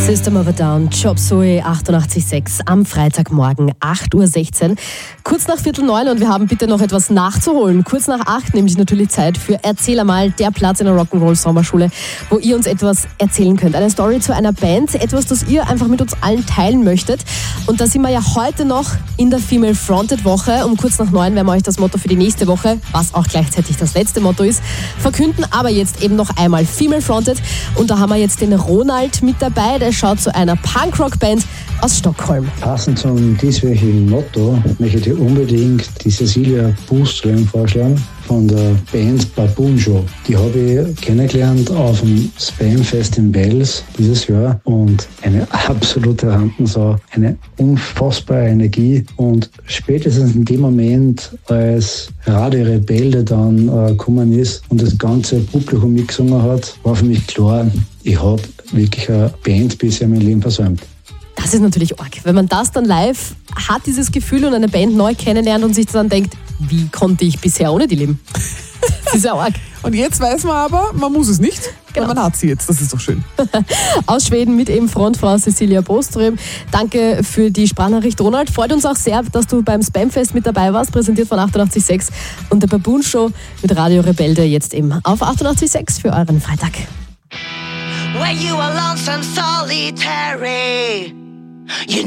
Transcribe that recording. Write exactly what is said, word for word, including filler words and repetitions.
System of a Down, Chop Suey achtundachtzig Komma sechs am Freitagmorgen acht Uhr sechzehn. Kurz nach Viertel neun und wir haben bitte noch etwas nachzuholen. Kurz nach acht nämlich natürlich Zeit für Erzähl einmal, der Platz in der Rock'n'Roll Sommerschule, wo ihr uns etwas erzählen könnt. Eine Story zu einer Band, etwas, das ihr einfach mit uns allen teilen möchtet. Und da sind wir ja heute noch in der Female Fronted Woche. Um kurz nach neun werden wir euch das Motto für die nächste Woche, was auch gleichzeitig das letzte Motto ist, verkünden. Aber jetzt eben noch einmal Female Fronted. Und da haben wir jetzt den Ronald mit dabei, der schaut zu einer Punkrock-Band aus Stockholm. Passend zum dieswöchigen Motto möchte ich unbedingt die Cecilia Boström vorschlagen von der Band Baboon Show. Die habe ich kennengelernt auf dem Spamfest in Wels dieses Jahr und eine absolute Rampensau, eine unfassbare Energie und spätestens in dem Moment, als Radio Rebelde dann äh, gekommen ist und das ganze Publikum mitgesungen hat, war für mich klar, ich habe wirklich eine Band bisher in meinem Leben versäumt. Das ist natürlich arg. Wenn man das dann live hat, dieses Gefühl und eine Band neu kennenlernt und sich dann denkt, wie konnte ich bisher ohne die leben? Das ist ja arg. Und jetzt weiß man aber, man muss es nicht, Genau. weil man hat sie jetzt. Das ist doch schön. Aus Schweden mit eben Frontfrau Cecilia Boström. Danke für die Sprachnachricht, Ronald. Freut uns auch sehr, dass du beim Spamfest mit dabei warst, präsentiert von achtundachtzig Komma sechs und der Baboon Show mit Radio Rebelde jetzt eben auf achtundachtzig Komma sechs für euren Freitag. When you are lonesome, solitary, you